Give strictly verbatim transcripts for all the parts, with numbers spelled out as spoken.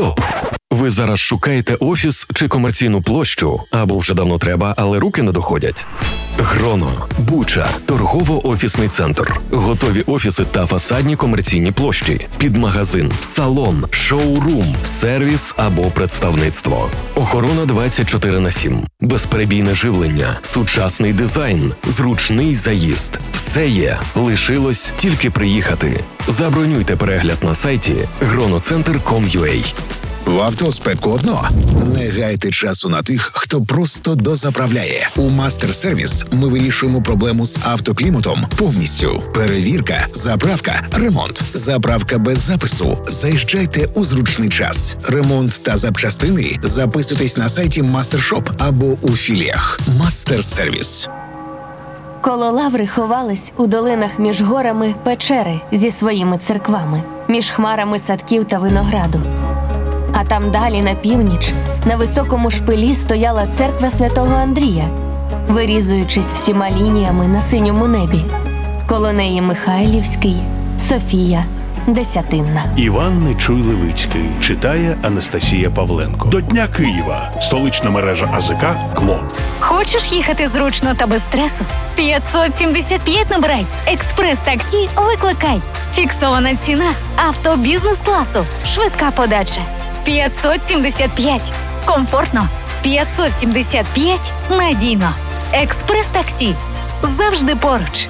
Стоп! Ви зараз шукаєте офіс чи комерційну площу, або вже давно треба, але руки не доходять? Гроно, Буча, торгово-офісний центр. Готові офіси та фасадні комерційні площі. Під магазин, салон, шоурум, сервіс або представництво. Охорона двадцять чотири на сім. Безперебійне живлення, сучасний дизайн, зручний заїзд. Все є. Лишилось тільки приїхати. Забронюйте перегляд на сайті гроноцентр крапка ком крапка ю а. В автоспеку одно. Не гайте часу на тих, хто просто дозаправляє. У Мастер-сервіс ми вирішуємо проблему з автокліматом повністю. Перевірка, заправка, ремонт. Заправка без запису. Заїжджайте у зручний час. Ремонт та запчастини записуйтесь на сайті Мастершоп або у філіях. Мастер-сервіс. Коло лаври ховались у долинах між горами печери зі своїми церквами, між хмарами садків та винограду. А там далі, на північ, на високому шпилі стояла церква святого Андрія, вирізуючись всіма лініями на синьому небі. Коло неї Михайлівський, Софія, Десятинна. Іван Нечуй-Левицький читає Анастасія Павленко. До Дня Києва. Столична мережа АЗК «Кло». Хочеш їхати зручно та без стресу? п'ятсот сімдесят п'ять набирай. Експрес-таксі викликай. Фіксована ціна авто бізнес-класу. Швидка подача. п'ятсот сімдесят п'ять. Комфортно. п'ятсот сімдесят п'ять. Надійно. Експрес-таксі. Завжди поруч.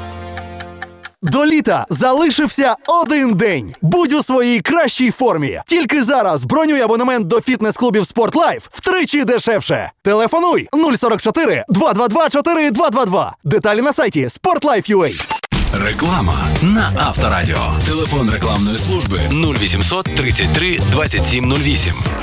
До літа залишився один день. Будь у своїй кращій формі. Тільки зараз бронюй абонемент до фітнес-клубів «Спортлайф» втричі дешевше. Телефонуй нуль сорок чотири два два два чотири два два два. Деталі на сайті спортлайф крапка ю а. Реклама на Авторадіо. Телефон рекламної служби нуль вісімсот тридцять три двадцять сім нуль вісім.